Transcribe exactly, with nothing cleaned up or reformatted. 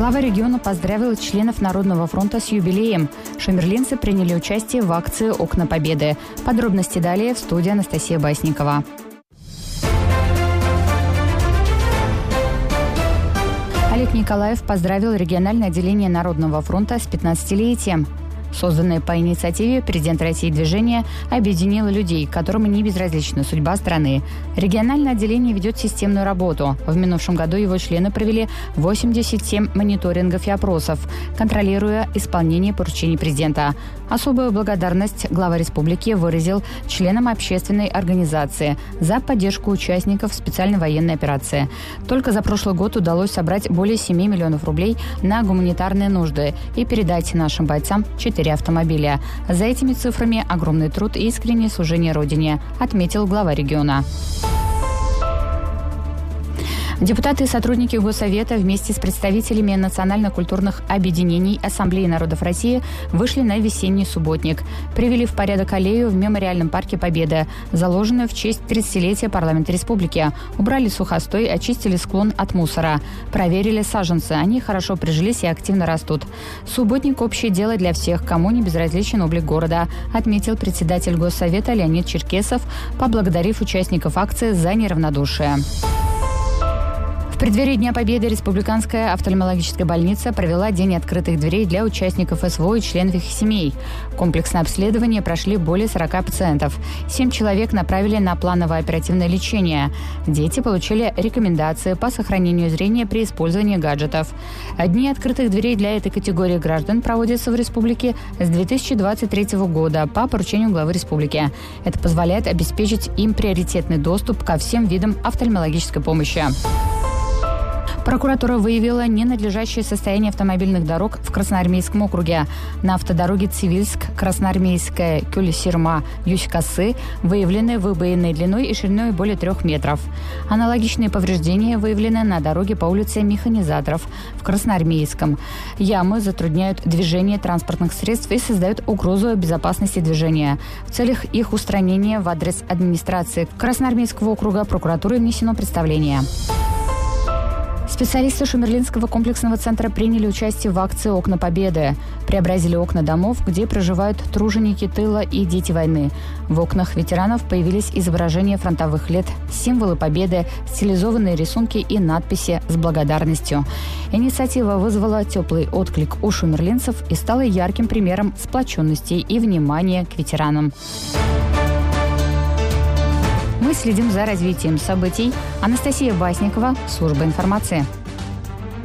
Глава региона поздравил членов Народного фронта с юбилеем. Шумерлинцы приняли участие в акции «Окна Победы». Подробности далее в студии Анастасия Басникова. Олег Николаев поздравил региональное отделение Народного фронта с пятнадцатилетием. Созданное по инициативе президента России движение объединило людей, которым не безразлична судьба страны. Региональное отделение ведет системную работу. В минувшем году его члены провели восемьдесят семь мониторингов и опросов, контролируя исполнение поручений президента. Особую благодарность глава республики выразил членам общественной организации за поддержку участников специальной военной операции. Только за прошлый год удалось собрать более семи миллионов рублей на гуманитарные нужды и передать нашим бойцам четыре автомобиля. За этими цифрами огромный труд и искреннее служение Родине, отметил глава региона. Депутаты и сотрудники Госсовета вместе с представителями национально-культурных объединений Ассамблеи народов России вышли на весенний субботник. Привели в порядок аллею в Мемориальном парке Победы, заложенную в честь тридцатилетия парламента республики. Убрали сухостой, очистили склон от мусора. Проверили саженцы. Они хорошо прижились и активно растут. Субботник – общее дело для всех, кому не безразличен облик города, отметил председатель Госсовета Леонид Черкесов, поблагодарив участников акции за неравнодушие. В преддверии Дня Победы Республиканская офтальмологическая больница провела день открытых дверей для участников СВО и членов их семей. Комплексное обследование прошли более сорока пациентов. Семь человек направили на плановое оперативное лечение. Дети получили рекомендации по сохранению зрения при использовании гаджетов. Дни открытых дверей для этой категории граждан проводятся в республике с две тысячи двадцать третьего года по поручению главы республики. Это позволяет обеспечить им приоритетный доступ ко всем видам офтальмологической помощи. Прокуратура выявила ненадлежащее состояние автомобильных дорог в Красноармейском округе. На автодороге Цивильск, Красноармейская, Кюль-Сирма, Юсь-Косы выявлены выбоины длиной и шириной более трех метров. Аналогичные повреждения выявлены на дороге по улице Механизаторов в Красноармейском. Ямы затрудняют движение транспортных средств и создают угрозу безопасности движения. В целях их устранения в адрес администрации Красноармейского округа прокуратурой внесено представление. Специалисты Шумерлинского комплексного центра приняли участие в акции «Окна Победы». Преобразили окна домов, где проживают труженики тыла и дети войны. В окнах ветеранов появились изображения фронтовых лет, символы победы, стилизованные рисунки и надписи с благодарностью. Инициатива вызвала теплый отклик у шумерлинцев и стала ярким примером сплоченности и внимания к ветеранам. Мы следим за развитием событий. Анастасия Басникова, служба информации.